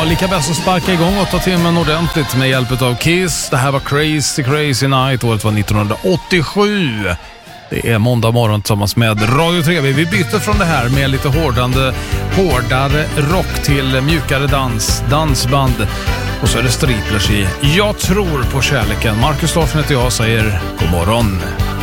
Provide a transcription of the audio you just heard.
lika bäst att sparka igång 8 timmen ordentligt med hjälp av Kiss. Det här var Crazy Crazy Night, året var 1987. Det är måndag morgon tillsammans med Radio 3. Vi byter från det här med lite hårdare rock till mjukare dansband. Och så är det Striplers i Jag tror på kärleken. Marcus Larsson heter jag och säger god morgon.